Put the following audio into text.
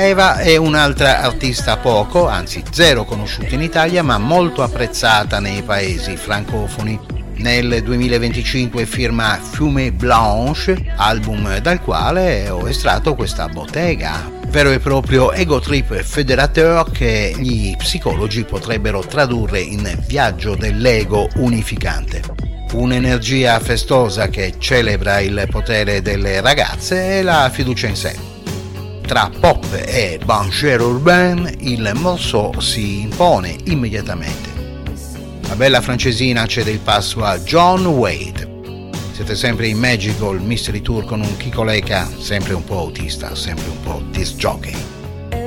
Eva è un'altra artista poco, anzi zero conosciuta in Italia, ma molto apprezzata nei paesi francofoni. Nel 2025 firma Fumée Blanche, album dal quale ho estratto questa bottega, vero e proprio ego trip fédérateur che gli psicologi potrebbero tradurre in viaggio dell'ego unificante. Un'energia festosa che celebra il potere delle ragazze e la fiducia in sé. Tra pop e banchère urbaine il morceau si impone immediatamente. La bella francesina cede il passo a John Wade. Siete sempre in Magical Mystery Tour con un Kiko Leica sempre un po' autista, sempre un po' disc jockey.